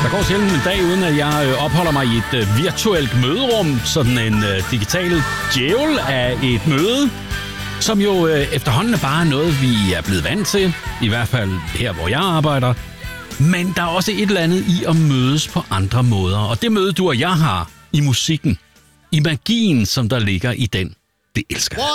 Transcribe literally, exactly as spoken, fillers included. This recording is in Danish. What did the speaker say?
Der går sjældent en dag, uden at jeg øh, opholder mig i et øh, virtuelt møderum. Sådan en øh, digital djævel af et møde, som jo øh, efterhånden er bare noget, vi er blevet vant til. I hvert fald her, hvor jeg arbejder. Men der er også et eller andet i at mødes på andre måder. Og det møde, du og jeg har i musikken, i magien, som der ligger i den, det elsker jeg.